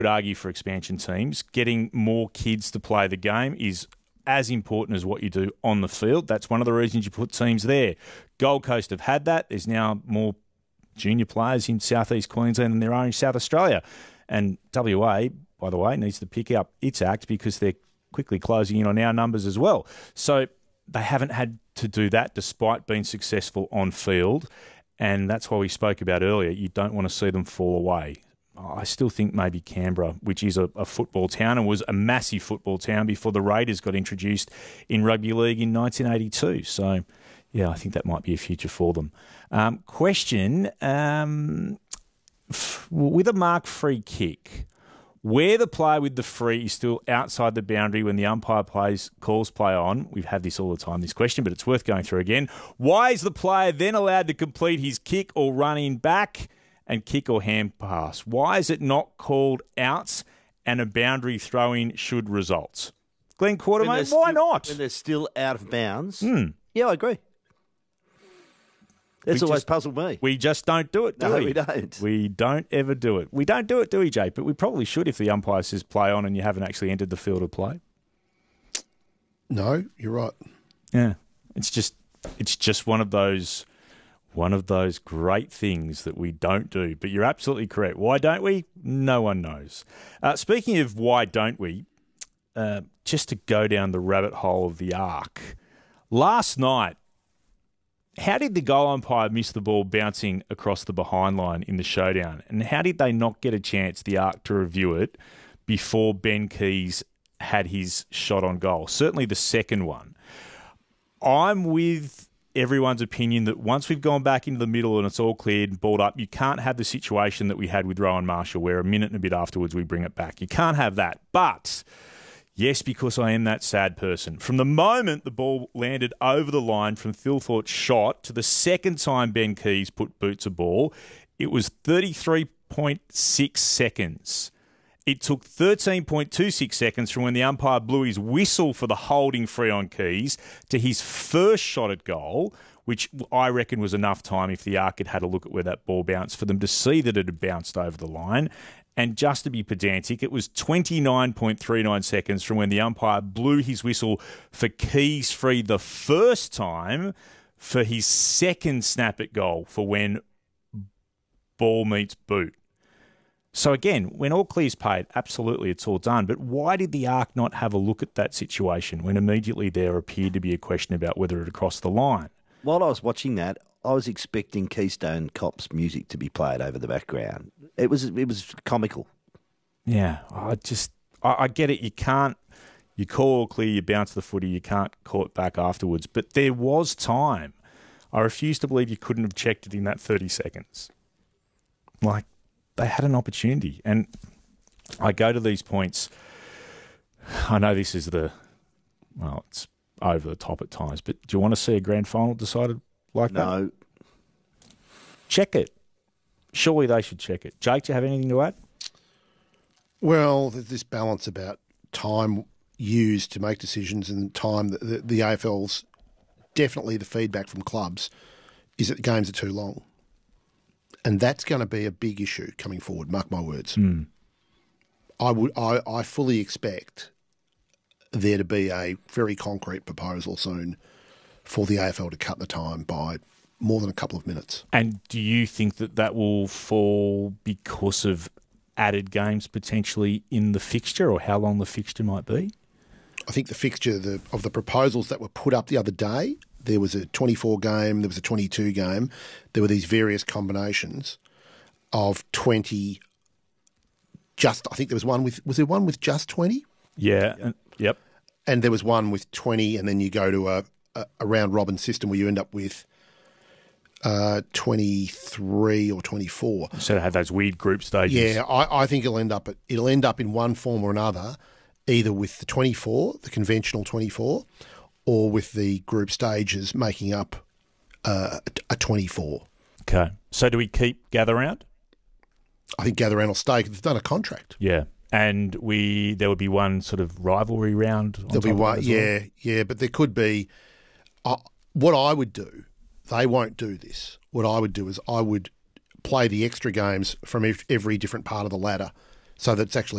would argue for expansion teams, getting more kids to play the game is as important as what you do on the field. That's one of the reasons you put teams there. Gold Coast have had that. There's now more junior players in southeast Queensland than there are in South Australia. And WA, by the way, needs to pick up its act because they're quickly closing in on our numbers as well. So they haven't had to do that despite being successful on field. And that's why we spoke about earlier, you don't want to see them fall away. I still think maybe Canberra, which is a football town and was a massive football town before the Raiders got introduced in rugby league in 1982. So, yeah, I think that might be a future for them. Question, with a mark free kick, where the player with the free is still outside the boundary when the umpire calls play on, we've had this all the time, this question, but it's worth going through again. Why is the player then allowed to complete his kick or run in back and kick or hand pass? Why is it not called outs and a boundary throw-in should result? Glenn Quartermain, why not? When they're still out of bounds. Yeah, I agree. That's We always just- puzzled me. We just don't do it, do No, we? we don't. We don't ever do it. We don't do it, do we, Jake? But we probably should if the umpire says play on and you haven't actually entered the field of play. No, you're right. Yeah. It's just one of those great things that we don't do. But you're absolutely correct. Why don't we? No one knows. Speaking of why don't we, just to go down the rabbit hole of the arc, last night, how did the goal umpire miss the ball bouncing across the behind line in the showdown? And how did they not get a chance, the arc, to review it before Ben Keays had his shot on goal? Certainly the second one. I'm with everyone's opinion that once we've gone back into the middle and it's all cleared and balled up, you can't have the situation that we had with Rowan Marshall where a minute and a bit afterwards we bring it back. You can't have that. But yes, because I am that sad person. From the moment the ball landed over the line from Thilthorpe's shot to the second time Ben Keays put boots a ball, it was 33.6 seconds. It took 13.26 seconds from when the umpire blew his whistle for the holding free on Keays to his first shot at goal, which I reckon was enough time if the arc had had a look at where that ball bounced for them to see that it had bounced over the line. And just to be pedantic, it was 29.39 seconds from when the umpire blew his whistle for Keays free the first time for his second snap at goal for when ball meets boot. So again, when all clear's paid, absolutely it's all done. But why did the arc not have a look at that situation when immediately there appeared to be a question about whether it had crossed the line? While I was watching that, I was expecting Keystone Cops music to be played over the background. It was comical. Yeah, I get it. You call all clear, you bounce the footy, you can't call it back afterwards. But there was time. I refuse to believe you couldn't have checked it in that 30 seconds. Like, they had an opportunity. And I go to these points. I know this is it's over the top at times, but do you want to see a grand final decided like that? No. Check it. Surely they should check it. Jake, do you have anything to add? Well, there's this balance about time used to make decisions and time that the AFL's definitely the feedback from clubs is that the games are too long. And that's going to be a big issue coming forward, mark my words. I fully expect there to be a very concrete proposal soon for the AFL to cut the time by more than a couple of minutes. And do you think that will fall because of added games potentially in the fixture or how long the fixture might be? I think the fixture of the proposals that were put up the other day, there was a 24 game, there was a 22 game. There were these various combinations of 20. I think there was one was there one with just 20? Yeah. Yep. And there was one with 20, and then you go to a round robin system where you end up with 23 or 24. So to have those weird group stages. Yeah, I think it'll end up in one form or another, either with the 24, the conventional 24, or with the group stages making up a 24. Okay. So do we keep Gather Round? I think Gather Round will stay. They've done a contract. Yeah. And there would be one sort of rivalry round. There'll be one, yeah. But there could be. What I would do, they won't do this. What I would do is I would play the extra games from every different part of the ladder, so that it's actually